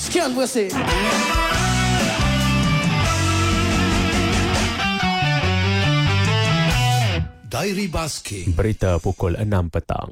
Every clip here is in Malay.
Sekian, terima kasih. Diary Basking. Berita pukul 6 petang.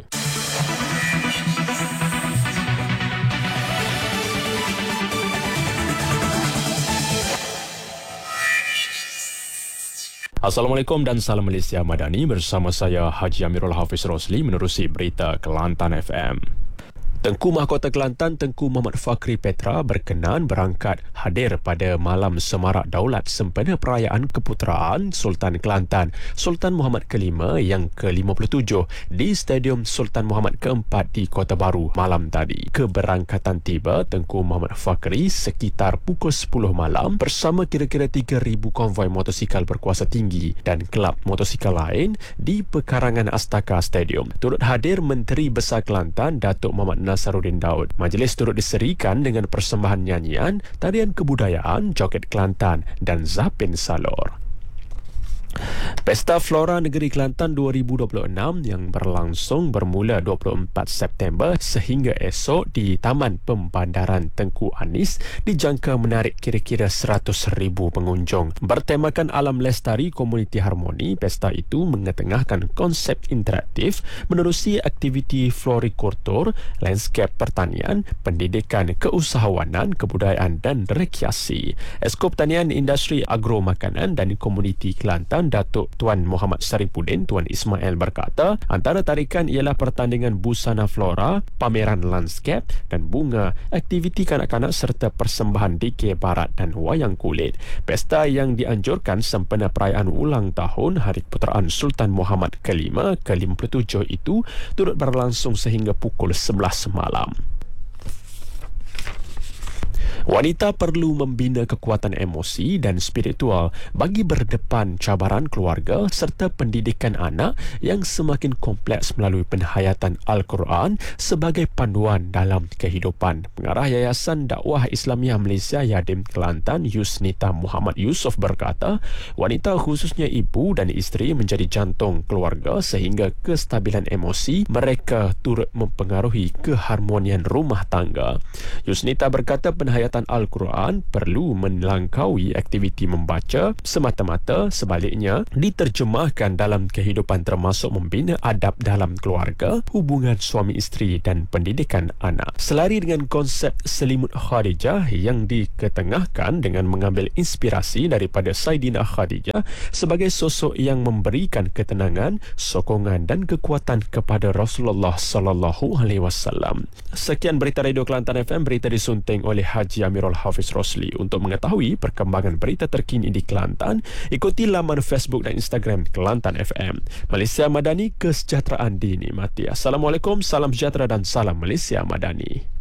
Assalamualaikum dan salam Malaysia Madani, bersama saya Haji Amirul Hafiz Rosli menerusi berita Kelantan FM. Tengku Mahkota Kelantan Tengku Muhammad Fakri Petra berkenan berangkat hadir pada malam semarak daulat sempena perayaan keputeraan Sultan Kelantan Sultan Muhammad ke-5 yang ke-57 di Stadium Sultan Muhammad ke-4 di Kota Baru malam tadi. Keberangkatan tiba Tengku Muhammad Fakri sekitar pukul 10 malam bersama kira-kira 3,000 konvoi motosikal berkuasa tinggi dan kelab motosikal lain di pekarangan Astaka Stadium. Turut hadir Menteri Besar Kelantan Datuk Muhammad Nasaruddin Daud. Majlis turut diserikan dengan persembahan nyanyian, tarian kebudayaan, joget Kelantan dan Zapin Salor. Pesta Flora Negeri Kelantan 2026 yang berlangsung bermula 24 September sehingga esok di Taman Pembandaran Tengku Anis dijangka menarik kira-kira 100,000 pengunjung. Bertemakan alam lestari komuniti harmoni, pesta itu mengetengahkan konsep interaktif menerusi aktiviti florikultur, landscape pertanian, pendidikan keusahawanan, kebudayaan dan rekreasi. Eskop Tanian Industri Agro Makanan dan Komuniti Kelantan Datuk Tuan Muhammad Saripudin Tuan Ismail berkata, antara tarikan ialah pertandingan busana flora, pameran landscape dan bunga, aktiviti kanak-kanak serta persembahan dikir barat dan wayang kulit. Pesta yang dianjurkan sempena perayaan ulang tahun Hari Keputeraan Sultan Muhammad ke-5 ke-57 itu turut berlangsung sehingga pukul 11 malam. Wanita perlu membina kekuatan emosi dan spiritual bagi berdepan cabaran keluarga serta pendidikan anak yang semakin kompleks melalui penghayatan Al-Quran sebagai panduan dalam kehidupan. Pengarah Yayasan Dakwah Islamiah Malaysia Yadim Kelantan Yusnita Muhammad Yusof berkata, wanita khususnya ibu dan isteri menjadi jantung keluarga sehingga kestabilan emosi mereka turut mempengaruhi keharmonian rumah tangga. Yusnita berkata penghayatan Al-Quran perlu melangkaui aktiviti membaca semata-mata, sebaliknya diterjemahkan dalam kehidupan termasuk membina adab dalam keluarga, hubungan suami isteri dan pendidikan anak. Selari dengan konsep selimut Khadijah yang diketengahkan dengan mengambil inspirasi daripada Saidina Khadijah sebagai sosok yang memberikan ketenangan, sokongan dan kekuatan kepada Rasulullah sallallahu alaihi wasallam. Sekian berita Radio Kelantan FM, berita disunting oleh Haji Amirul Hafiz Rosli. Untuk mengetahui perkembangan berita terkini di Kelantan, ikuti laman Facebook dan Instagram Kelantan FM. Malaysia Madani, kesejahteraan dinikmati. Assalamualaikum, salam sejahtera dan salam Malaysia Madani.